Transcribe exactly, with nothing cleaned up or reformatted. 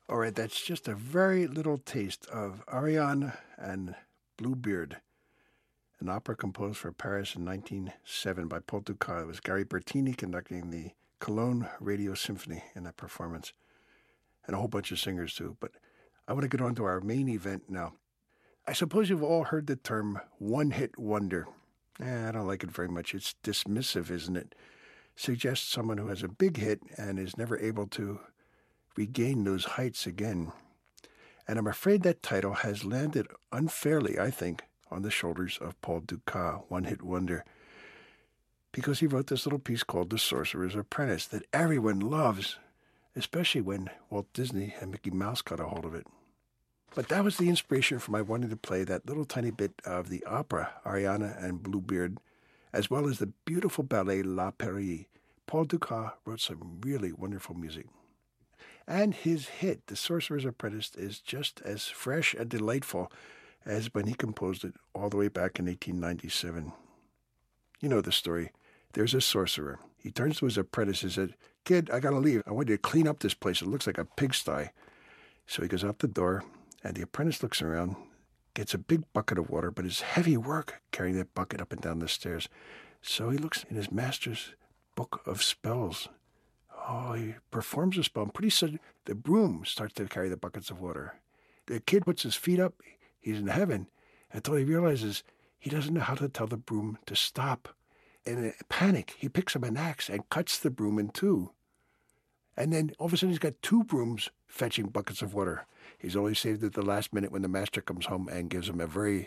All right, that's just a very little taste of Ariane and Bluebeard, an opera composed for Paris in nineteen oh seven by Paul Dukas. It was Gary Bertini conducting the Cologne Radio Symphony in that performance, and a whole bunch of singers too. But I want to get on to our main event now. I suppose you've all heard the term one-hit wonder. Eh, I don't like it very much. It's dismissive, isn't it? Suggests someone who has a big hit and is never able to regain those heights again. And I'm afraid that title has landed unfairly, I think, on the shoulders of Paul Dukas, one-hit wonder, because he wrote this little piece called The Sorcerer's Apprentice that everyone loves, especially when Walt Disney and Mickey Mouse got a hold of it. But that was the inspiration for my wanting to play that little tiny bit of the opera, Ariane and Bluebeard, as well as the beautiful ballet La Peri. Paul Dukas wrote some really wonderful music. And his hit, The Sorcerer's Apprentice, is just as fresh and delightful as when he composed it all the way back in eighteen ninety-seven. You know the story. There's a sorcerer. He turns to his apprentice and said, "Kid, I gotta leave. I want you to clean up this place. It looks like a pigsty." So he goes out the door, and the apprentice looks around, gets a big bucket of water, but it's heavy work carrying that bucket up and down the stairs. So he looks in his master's book of spells. Oh, he performs a spell, and pretty soon the broom starts to carry the buckets of water. The kid puts his feet up. He's in heaven until he realizes he doesn't know how to tell the broom to stop. In a panic, he picks up an axe and cuts the broom in two. And then all of a sudden he's got two brooms fetching buckets of water. He's only saved at the last minute when the master comes home and gives him a very